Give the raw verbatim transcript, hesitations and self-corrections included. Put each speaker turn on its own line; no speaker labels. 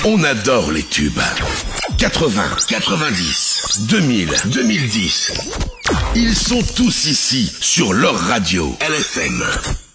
On adore les tubes. quatre-vingts, quatre-vingt-dix, deux mille, deux mille dix. Ils sont tous ici sur leur radio L F M.